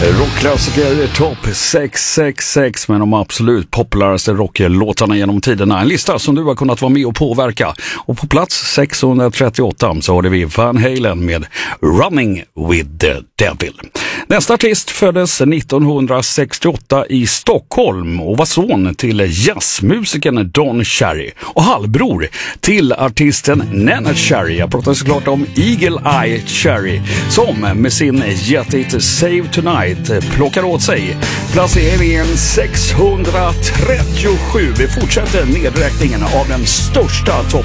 Rockklassiker topp 666 med de absolut populäraste rocklåtarna genom tiderna. En lista som du har kunnat vara med och påverka. Och på plats 638 så har vi Van Halen med Running with the Devil. Nästa artist föddes 1968 i Stockholm och var son till jazzmusikern Don Cherry och halvbror till artisten Neneh Cherry. Jag pratar såklart om Eagle Eye Cherry som med sin jättehit Save Tonight plockar åt sig placeringen 637. Vi fortsätter nedräkningen av den största topp